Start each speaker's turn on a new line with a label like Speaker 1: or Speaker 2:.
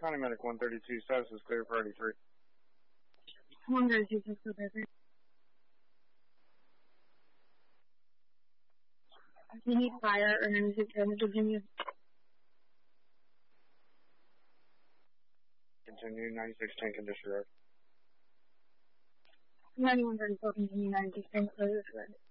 Speaker 1: County Medic 132, status is clear for 83.
Speaker 2: 132, clear for 83. You need fire or 96 damage, Virginia.
Speaker 1: Continue, 96 tank and disregard.
Speaker 2: 9134, continue 96 tank, clear, disregard.